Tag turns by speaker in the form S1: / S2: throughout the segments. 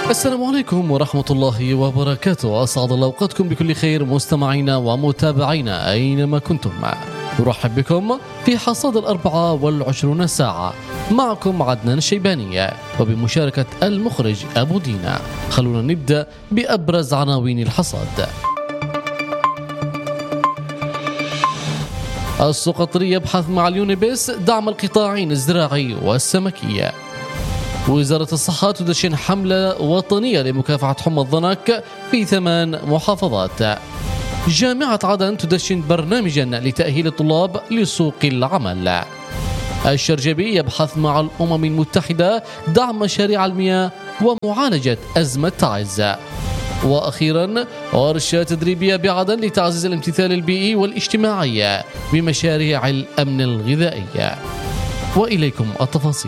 S1: السلام عليكم ورحمة الله وبركاته. أسعد الله أوقاتكم بكل خير مستمعينا ومتابعينا أينما كنتم. نرحب بكم في حصاد 24 ساعة. معكم عدنان الشيباني وبمشاركة المخرج أبو دينا. خلونا نبدأ بأبرز عناوين الحصاد. السقطري يبحث مع اليونيبس دعم القطاعين الزراعي والسمكي. وزارة الصحة تدشن حملة وطنية لمكافحة حمى الضنك في 8 محافظات. جامعة عدن تدشن برنامجا لتأهيل الطلاب لسوق العمل. الشرجبي يبحث مع الأمم المتحدة دعم مشاريع المياه ومعالجة أزمة تعز. وأخيرا ورشة تدريبية بعدن لتعزيز الامتثال البيئي والاجتماعي بمشاريع الأمن الغذائي. وإليكم التفاصيل.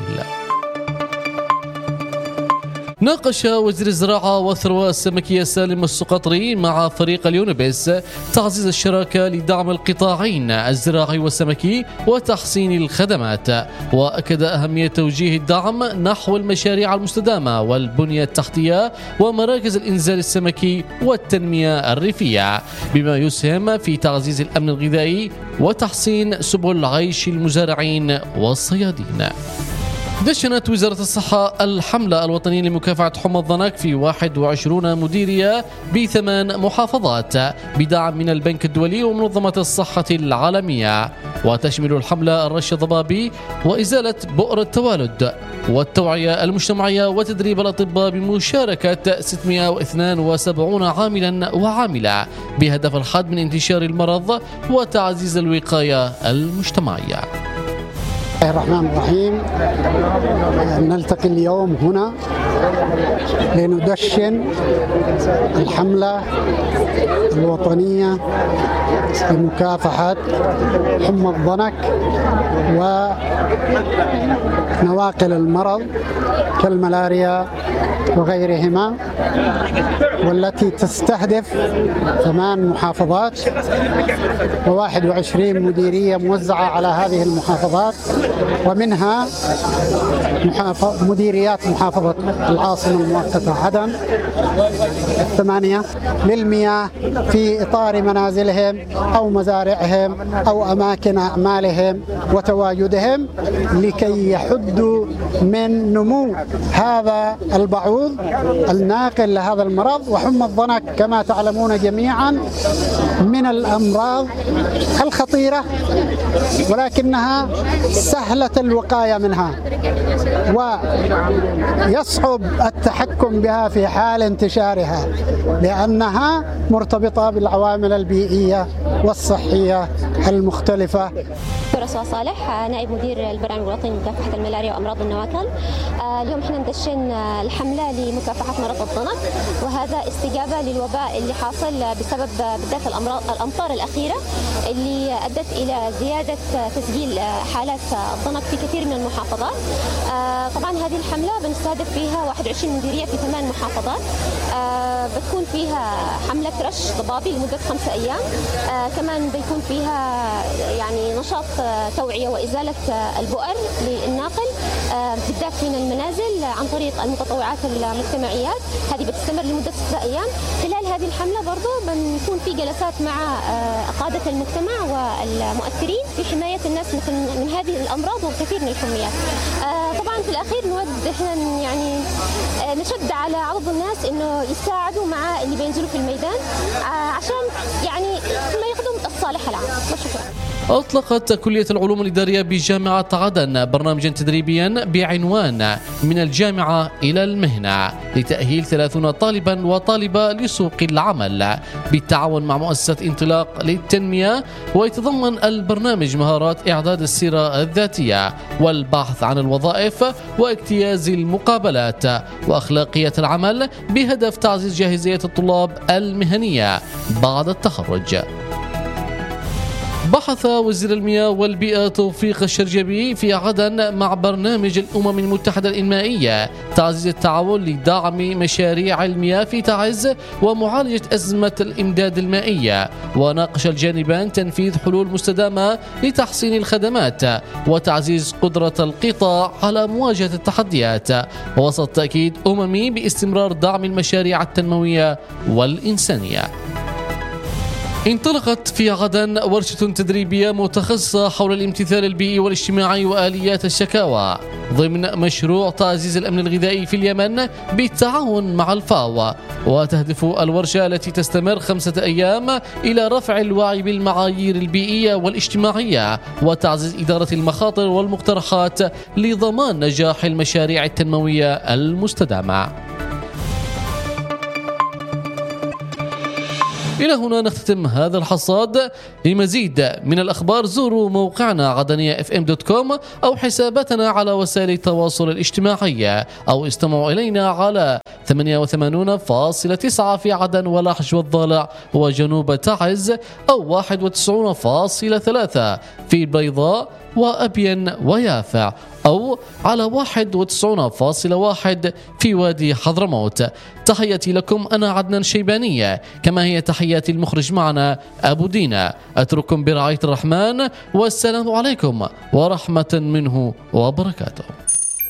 S1: ناقش وزير الزراعة والثروة السمكية سالم السقطري مع فريق اليونيبس تعزيز الشراكة لدعم القطاعين الزراعي والسمكي وتحسين الخدمات، وأكد أهمية توجيه الدعم نحو المشاريع المستدامة والبنية التحتية ومراكز الإنزال السمكي والتنمية الريفية، بما يسهم في تعزيز الأمن الغذائي وتحسين سبل عيش المزارعين والصيادين. دشنت وزارة الصحة الحملة الوطنية لمكافحة حمى الضنك في 21 مديرية ب8 محافظات بدعم من البنك الدولي ومنظمة الصحة العالمية، وتشمل الحملة الرش الضبابي وإزالة بؤر التوالد والتوعية المجتمعية وتدريب الأطباء بمشاركة 672 عاملا وعاملة بهدف الحد من انتشار المرض وتعزيز الوقاية المجتمعية.
S2: بسم الله الرحمن الرحيم. نلتقي اليوم هنا لندشن الحملة الوطنية لمكافحة حمى الضنك ونواقل المرض كالملاريا وغيرهما، والتي تستهدف 8 محافظات و21 مديرية موزعة على هذه المحافظات، ومنها مديريات محافظة العاصمة المؤقتة عدن 8 للمياه في إطار منازلهم أو مزارعهم أو أماكن أعمالهم وتواجدهم، لكي يحدوا من نمو هذا البعوض الناقل لهذا المرض. وحمى الضنك كما تعلمون جميعا من الأمراض الخطيرة، ولكنها سهلة الوقاية منها ويصعب التحكم بها في حال انتشارها، لأنها مرتبطة بالعوامل البيئية والصحية المختلفة.
S3: رسوة صالح، نائب مدير البرنامج الوطني لمكافحة الملاريا وأمراض النواقل. اليوم احنا ندشن الحملة لمكافحة مرض الضنك، وهذا استجابة للوباء اللي حاصل بسبب بالذات الأمطار الأخيرة اللي أدت إلى زيادة تسجيل حالات الضنك في كثير من المحافظات. طبعا هذه الحملة بنستهدف فيها 21 مديرية في 8 محافظات. بتكون فيها حملة رش ضبابي لمدة 5 أيام. كمان بيكون فيها يعني نشاط توعية وإزالة البؤر للناقل بالذات من المنازل عن طريق المتطوعات المجتمعيات. هذه بتستمر لمدة 6 أيام. خلال هذه الحملة برضو بنكون في جلسات مع قادة المجتمع والمؤثرين في حماية الناس من هذه الأمراض وكثير من الحميات. طبعا في الأخير نود احنا يعني نشد على عرض الناس إنه يساعدوا مع اللي بينزلوا في الميدان عشان يعني ما يخدم الصالح العام. شكرا.
S1: أطلقت كلية العلوم الإدارية بجامعة عدن برنامجا تدريبيا بعنوان من الجامعة إلى المهنة لتأهيل 30 طالبا وطالبة لسوق العمل بالتعاون مع مؤسسة انطلاق للتنمية، ويتضمن البرنامج مهارات إعداد السيرة الذاتية والبحث عن الوظائف واجتياز المقابلات وأخلاقية العمل بهدف تعزيز جاهزية الطلاب المهنية بعد التخرج. بحث وزير المياه والبيئة توفيق الشرجبي في عدن مع برنامج الأمم المتحدة الإنمائية تعزيز التعاون لدعم مشاريع المياه في تعز ومعالجة أزمة الإمداد المائية، وناقش الجانبان تنفيذ حلول مستدامة لتحسين الخدمات وتعزيز قدرة القطاع على مواجهة التحديات، وسط تأكيد أممي باستمرار دعم المشاريع التنموية والإنسانية. انطلقت في عدن ورشة تدريبية متخصصة حول الامتثال البيئي والاجتماعي وآليات الشكاوى ضمن مشروع تعزيز الأمن الغذائي في اليمن بالتعاون مع الفاو، وتهدف الورشة التي تستمر 5 أيام إلى رفع الوعي بالمعايير البيئية والاجتماعية وتعزيز إدارة المخاطر والمقترحات لضمان نجاح المشاريع التنموية المستدامة. إلى هنا نختتم هذا الحصاد. لمزيد من الأخبار زوروا موقعنا عدنية.fm.com أو حساباتنا على وسائل التواصل الاجتماعي، أو استمعوا إلينا على 88.9 في عدن واللحج والضالع وجنوب تعز، أو 91.3 في البيضاء وأبين ويافع، أو على 91.1 في وادي حضرموت. تحياتي لكم، أنا عدنان شيبانية، كما هي تحياتي المخرج معنا أبو دينا. أترككم برعاية الرحمن، والسلام عليكم ورحمة منه وبركاته.